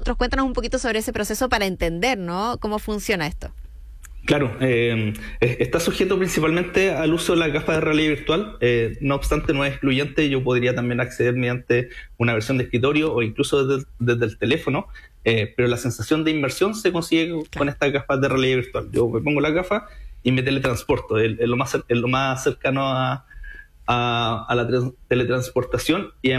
nosotros. Cuéntanos un poquito sobre ese proceso para entender, ¿no?, cómo funciona esto. Claro, está sujeto principalmente al uso de las gafas de realidad virtual. No obstante, no es excluyente. Yo podría también acceder mediante una versión de escritorio o incluso desde el teléfono, pero la sensación de inmersión se consigue con Claro. estas gafas de realidad virtual. Yo me pongo las gafas y me teletransporto. Es lo más cercano a la teletransportación y